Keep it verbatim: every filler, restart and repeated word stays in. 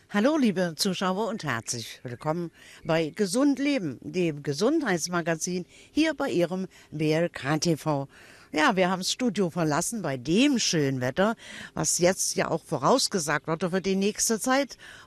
Hallo, liebe Zuschauer und herzlich willkommen bei Gesund Leben, dem Gesundheitsmagazin hier bei Ihrem B L K T V. Ja, wir haben das Studio verlassen bei dem schönen Wetter, was jetzt ja auch vorausgesagt wurde für die nächste Zeit.